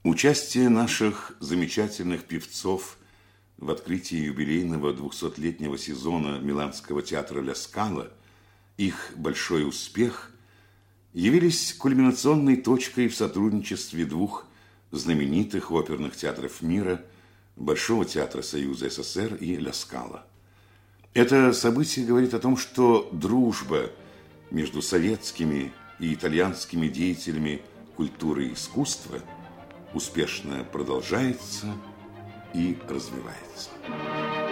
Участие наших замечательных певцов в открытии юбилейного 200-летнего сезона Миланского театра «Ля Скала», их большой успех явились кульминационной точкой в сотрудничестве двух знаменитых оперных театров мира – Большого театра Союза СССР и «Ля Скала». Это событие говорит о том, что дружба между советскими и итальянскими деятелями культуры и искусства успешно продолжается и развивается.